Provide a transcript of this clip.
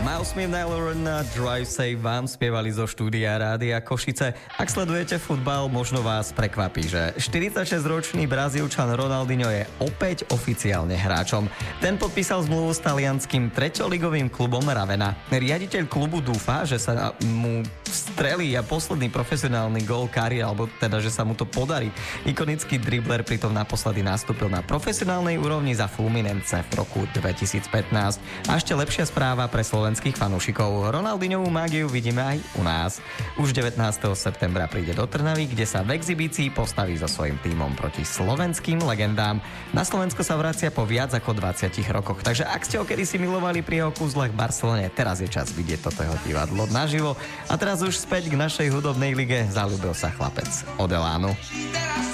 Mouse Midnight Lauren na Drive Save vám spievali zo štúdia Rádia Košice. Ak sledujete futbal, možno vás prekvapí, že 46-ročný Brazílčan Ronaldinho je opäť oficiálne hráčom. Ten podpísal zmluvu s talianským treťoligovým klubom Ravenna. Riaditeľ klubu dúfa, že sa mu strelí a posledný profesionálny gól kariéry, alebo teda, že sa mu to podarí. Ikonický dribler pritom naposledy nastúpil na profesionálnej úrovni za Fluminense v roku 2015. A ešte lepšia správa pre slovenských fanúšikov. Ronaldinhovú mágiu vidíme aj u nás. Už 19. septembra príde do Trnavy, kde sa v exhibícii postaví so svojím tímom proti slovenským legendám. Na Slovensko sa vracia po viac ako 20 rokoch. Takže ak ste ho kedysi milovali pri jeho kúzlach v Barcelone, teraz je čas vidieť toto jeho divadlo naživo. A teraz už späť k našej hudobnej lige. Zaľúbil sa chlapec od Elánu.